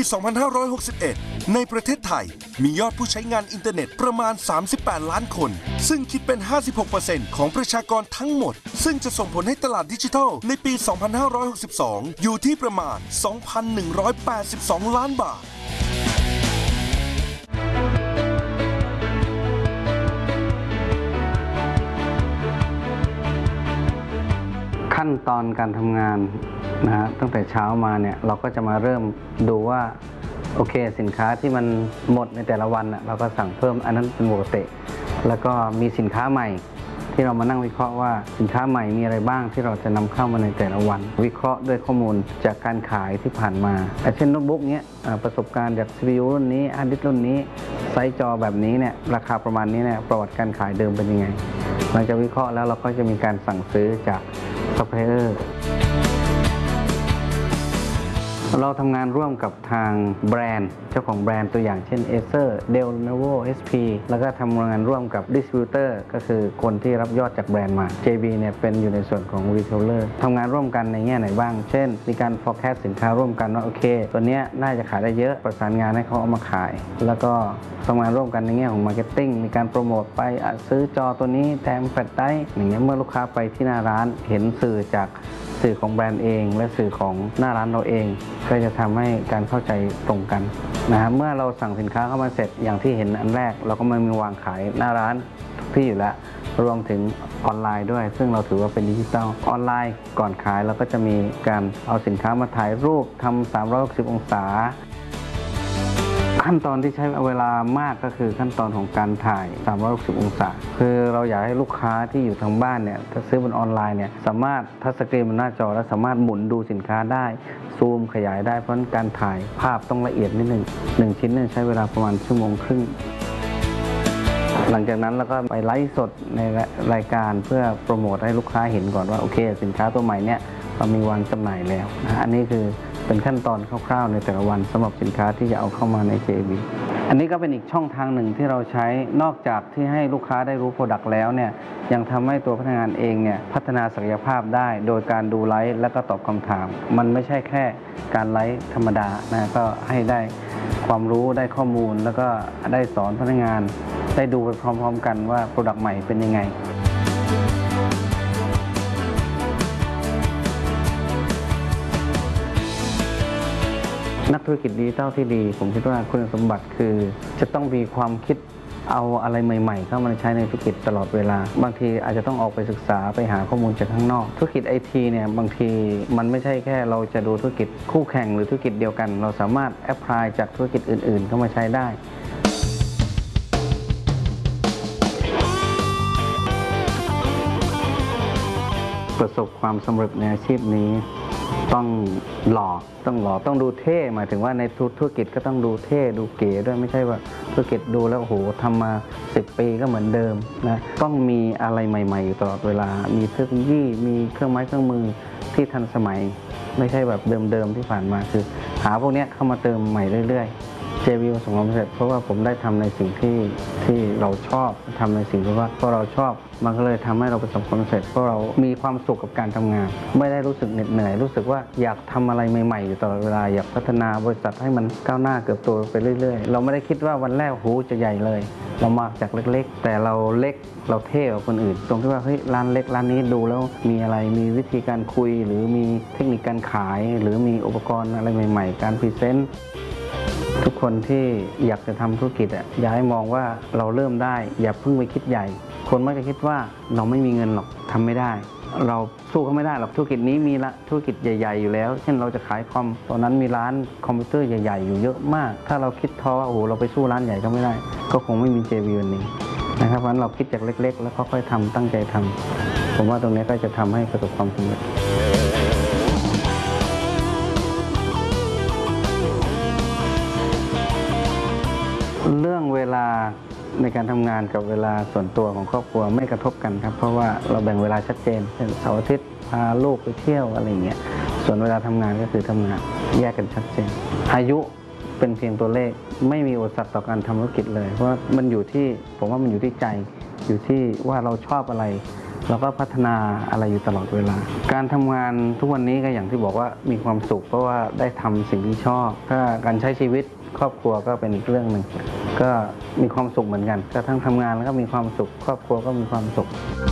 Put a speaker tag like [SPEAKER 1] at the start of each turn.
[SPEAKER 1] 2561 ในประเทศไทยมียอดผู้ใช้งานอินเทอร์เน็ตประมาณ 38 ล้านคน ซึ่งคิดเป็น 56% ของประชากรทั้งหมด ซึ่งจะส่งผลให้ตลาดดิจิทัลในปี 2562 อยู่ที่ประมาณ 2,182 ล้านบาท
[SPEAKER 2] ขั้นตอนการทำงานนะฮะตั้งแต่เช้ามาเนี่ยเราก็จะมาเริ่มดูว่าโอเคสินค้าที่มันหมดในแต่ละวันเราก็สั่งเพิ่มอันนั้นเป็นปกติแล้วก็มีสินค้าใหม่ที่เรามานั่งวิเคราะห์ว่าสินค้าใหม่มีอะไรบ้างที่เราจะนำเข้ามาในแต่ละวันวิเคราะห์ด้วยข้อมูลจากการขายที่ผ่านมาเช่นโน้ตบุ๊กเนี้ยประสบการณ์จาก CPU รุ่นนี้ฮาร์ดดิสก์รุ่นนี้ไซส์จอแบบนี้เนี่ยราคาประมาณนี้เนี่ยประวัติการขายเดิมเป็นยังไงหลังจากวิเคราะห์แล้วเราก็จะมีการสั่งซื้อจากซัพพลายเออร์เราทำงานร่วมกับทางแบรนด์เจ้าของแบรนด์ตัวอย่างเช่น Acer Dell Lenovo HP แล้วก็ทำงานร่วมกับดิสทริบิวเตอร์ก็คือคนที่รับยอดจากแบรนด์มา JB เนี่ยเป็นอยู่ในส่วนของ Retailer ทำงานร่วมกันในแง่ไหนบ้างเช่นมีการ forecast สินค้าร่วมกันว่าโอเคตัวนี้น่าจะขายได้เยอะประสานงานให้เขาเอามาขายแล้วก็ทำงานร่วมกันในแง่ของ Marketing มีการโปรโมทไปซื้อจอตัวนี้แถมแฟลชไดรฟ์อย่างเงี้ยเมื่อลูกค้าไปที่หน้าร้านเห็นสื่อจากสื่อของแบรนด์เองและสื่อของหน้าร้านเราเองก็จะทำให้การเข้าใจตรงกันนะครับเมื่อเราสั่งสินค้าเข้ามาเสร็จอย่างที่เห็นอันแรกเราก็มีวางขายหน้าร้านทุกที่อยู่แล้วรวมถึงออนไลน์ด้วยซึ่งเราถือว่าเป็นดิจิตอลออนไลน์ก่อนขายเราก็จะมีการเอาสินค้ามาถ่ายรูปทำ360 องศาขั้นตอนที่ใช้เวลามากก็คือขั้นตอนของการถ่าย360 องศาคือเราอยากให้ลูกค้าที่อยู่ทางบ้านเนี่ยถ้าซื้อบนออนไลน์เนี่ยสามารถทัชสกรีนบนหน้าจอและสามารถหมุนดูสินค้าได้ซูมขยายได้เพราะการถ่ายภาพต้องละเอียดนิดหนึ่ง1 ชิ้นเนี่ยใช้เวลาประมาณ1.5 ชั่วโมงหลังจากนั้นเราก็ไปไลฟ์สดในรายการเพื่อโปรโมทให้ลูกค้าเห็นก่อนว่าโอเคสินค้าตัวใหม่เนี่ยเรามีวางจำหน่ายแล้วนะอันนี้คือเป็นขั้นตอนคร่าวๆในแต่ละวันสำหรับสินค้าที่จะเอาเข้ามาใน JB อันนี้ก็เป็นอีกช่องทางหนึ่งที่เราใช้นอกจากที่ให้ลูกค้าได้รู้โปรดักต์แล้วเนี่ยยังทำให้ตัวพนักงานเองเนี่ยพัฒนาศักยภาพได้โดยการดูไลฟ์และก็ตอบคำถามมันไม่ใช่แค่การไลฟ์ธรรมดานะก็ให้ได้ความรู้ได้ข้อมูลแล้วก็ได้สอนพนักงานได้ดูไปพร้อมๆกันว่าโปรดักต์ใหม่เป็นยังไงนักธุรกิจดิจิทัลที่ดีผมคิดว่าคุณสมบัติคือจะต้องมีความคิดเอาอะไรใหม่ๆเข้ามาใช้ในธุรกิจตลอดเวลาบางทีอาจจะต้องออกไปศึกษาไปหาข้อมูลจากข้างนอกธุรกิจ IT เนี่ยบางทีมันไม่ใช่แค่เราจะดูธุรกิจคู่แข่งหรือธุรกิจเดียวกันเราสามารถแอพพลายจากธุรกิจอื่นๆเข้ามาใช้ได้ประสบความสำเร็จในอาชีพนี้ต้องหล่อต้องดูเท่หมายถึงว่าในธุรกิจก็ต้องดูเท่ดูเก๋ด้วยไม่ใช่ว่าธุรกิจดูแล้วโอ้โหทำมา10 ปีก็เหมือนเดิมนะต้องมีอะไรใหม่ๆอยู่ตลอดเวลามีเทคโนโลยีมีเครื่องไม้เครื่องมือที่ทันสมัยไม่ใช่แบบเดิมๆที่ผ่านมาคือหาพวกนี้เข้ามาเติมใหม่เรื่อยๆ JB ประสบความสำเร็จเพราะว่าผมได้ทำในสิ่งที่เราชอบทำในสิ่งที่ว่าเพราะเราชอบมันก็เลยทำให้เราประสบความสำเร็จเพราะเรามีความสุขกับการทำงานไม่ได้รู้สึกเหน็ดเหนื่อยรู้สึกว่าอยากทำอะไรใหม่ๆอยู่ตลอดเวลาอยากพัฒนาบริษัทให้มันก้าวหน้าเติบโตไปเรื่อยๆเราไม่ได้คิดว่าวันแรกโหจะใหญ่เลยเรามาจากเล็กๆแต่เราเล็กเราเท่กว่าคนอื่นตรงที่ว่าเฮ้ยร้านเล็กร้านนี้ดูแล้วมีอะไรมีวิธีการคุยหรือมีเทคนิคการขายหรือมีอุปกรณ์อะไรใหม่ๆการพรีเซนต์ทุกคนที่อยากจะทำธุรกิจอย่าให้มองว่าเราเริ่มได้อย่าเพิ่งไปคิดใหญ่คนมักจะคิดว่าเราไม่มีเงินหรอกทำไม่ได้เราสู้เขาไม่ได้หรอกธุรกิจนี้มีละธุรกิจใหญ่ๆอยู่แล้วเช่นเราจะขายคอมตอนนั้นมีร้านคอมพิวเตอร์ใหญ่ๆอยู่เยอะมากถ้าเราคิดท้อว่าโอ้โหเราไปสู้ร้านใหญ่ก็ไม่ได้ก็คงไม่มี JB วันนี้นะครับเพราะฉะนั้นเราคิดจากเล็กๆแล้วค่อยๆทำตั้งใจทำผมว่าตรงนี้ก็จะทำให้ประสบความสำเร็จเรื่องเวลาในการทำงานกับเวลาส่วนตัวของครอบครัวไม่กระทบกันครับเพราะว่าเราแบ่งเวลาชัดเจนเช่นเสาร์อาทิตย์พาลูกไปเที่ยวอะไรเงี้ยส่วนเวลาทำงานก็คือทำงานแยกกันชัดเจนอายุเป็นเพียงตัวเลขไม่มีอุปสรรคต่อการทำธุรกิจเลยเพราะมันอยู่ที่ผมว่ามันอยู่ที่ใจอยู่ที่ว่าเราชอบอะไรเราก็พัฒนาอะไรอยู่ตลอดเวลาการทำงานทุกวันนี้ก็อย่างที่บอกว่ามีความสุขเพราะว่าได้ทำสิ่งที่ชอบถ้าการใช้ชีวิตครอบครัวก็เป็นอีกเรื่องหนึ่งก็มีความสุขเหมือนกันก็ทั้งทำงานแล้วก็มีความสุขครอบครัวก็มีความสุข